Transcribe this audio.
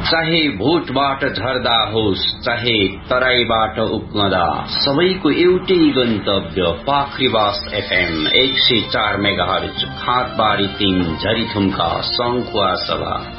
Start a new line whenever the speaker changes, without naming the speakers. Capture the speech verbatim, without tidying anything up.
चाहे भोटबाट झर्दा होस् चाहे तराईबाट उक्लदा, सबैको एउटै गन्तव्य पाखरीवास एफएम एक सय चार मेगाहर्ज, खातबारी तीन झरीथुम्का सङ्खुवा सभा।